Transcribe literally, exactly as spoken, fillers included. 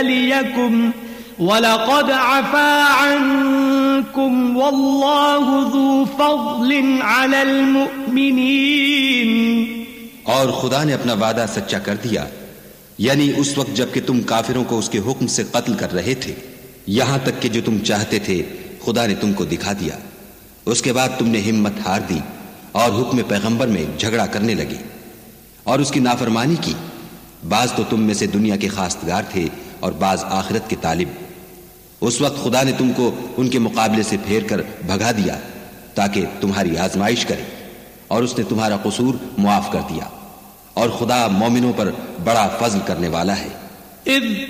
लियकुम वलक़द अफ़ा अन्कुम वल्लाहु zoo फ़ज़लिन अलल मुअमिनीन। और खुदा ने अपना वादा सच्चा कर दिया, यानी उस वक्त जबकि तुम काफिरों को उसके हुक्म से कत्ल कर रहे थे, यहां तक कि जो तुम चाहते थे खुदा ने तुमको दिखा दिया। उसके बाद तुमने हिम्मत हार दी और हुक्म पैगंबर में झगड़ा करने लगे और उसकी नाफरमानी की। बाज तो तुम में से दुनिया के खास्तगार थे और बाज आखिरत के तालिब। उस वक्त खुदा ने तुमको उनके मुकाबले से फेर कर भगा दिया ताकि तुम्हारी आजमाइश करे, और उसने तुम्हारा कसूर मुआफ कर दिया। और खुदा मोमिनों पर बड़ा फजल करने वाला है। इज़